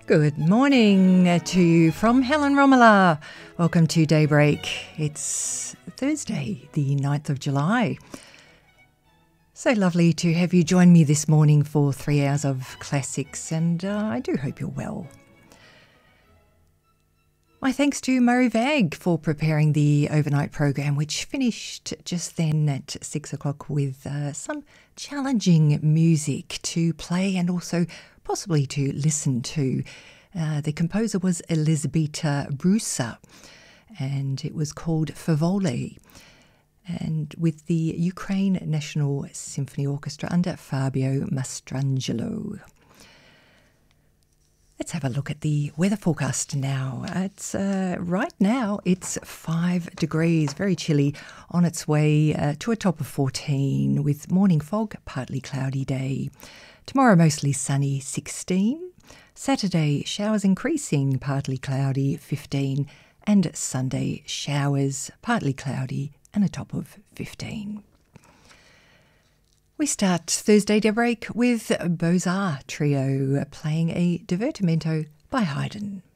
Good morning to you from Helen Romola. Welcome to Daybreak. It's Thursday, the 9th of July. So lovely to have you join me this morning for 3 hours of classics, and I do hope you're well. My thanks to Murray Vag for preparing the overnight program, which finished just then at 6 o'clock with some challenging music to play and also possibly to listen to. The composer was Elisabetta Brusa, and it was called Favole, and with the Ukraine National Symphony Orchestra under Fabio Mastrangelo. Let's have a look at the weather forecast now. It's right now it's 5 degrees, very chilly, on its way to a top of 14 with morning fog, partly cloudy day. Tomorrow mostly sunny, 16. Saturday showers increasing, partly cloudy, 15. And Sunday showers, partly cloudy and a top of 15. We start Thursday Daybreak with Beaux-Arts Trio playing a Divertimento by Haydn.